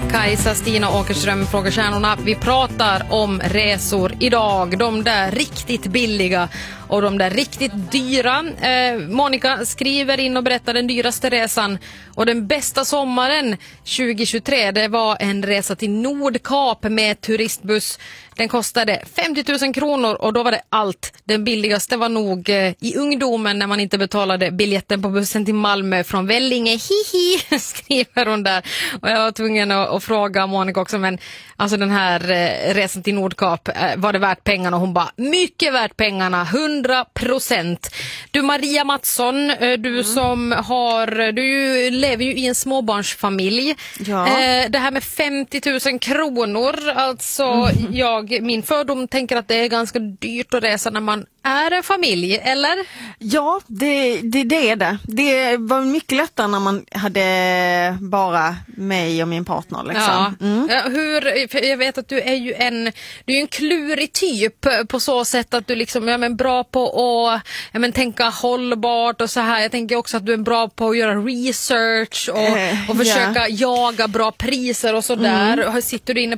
Kajsa, Stina Åkerström frågar kärnorna. Vi pratar om resor idag. De där riktigt billiga och de där riktigt dyra. Monica skriver in och berättar den dyraste resan och den bästa sommaren 2023. Det var en resa till Nordkap med turistbuss. Den kostade 50 000 kronor och då var det allt. Den billigaste var nog i ungdomen när man inte betalade biljetten på bussen till Malmö från Vellinge. Hihi, skriver hon där. Och jag var tvungen att fråga Monica också, men alltså den här resan till Nordkap, var det värt pengarna? Och hon bara, mycket värt pengarna, 100%. Du Maria Mattsson, du som lever ju i en småbarnsfamilj. Ja. Det här med 50 000 kronor, alltså min fördom tänker att det är ganska dyrt att resa när man är en familj, eller? Ja, det är det. Det var mycket lättare när man hade bara mig och min partner. Liksom. Ja. Jag vet att du är ju en klurig typ på så sätt att du liksom är bra på att tänka hållbart och så här. Jag tänker också att du är bra på att göra research och försöka jaga bra priser och så där. Sitter du inne